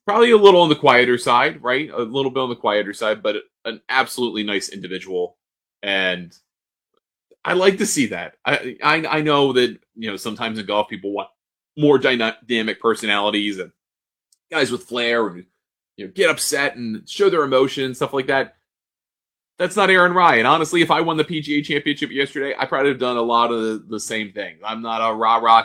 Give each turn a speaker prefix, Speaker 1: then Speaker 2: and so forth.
Speaker 1: Probably a little on the quieter side, right? A little bit on the quieter side, but an absolutely nice individual. And I like to see that. I know that, sometimes in golf people want more dynamic personalities and guys with flair and get upset and show their emotion and stuff like that. That's not Aaron Ryan. Honestly, if I won the PGA Championship yesterday, I probably have done a lot of the same things. I'm not a rah rah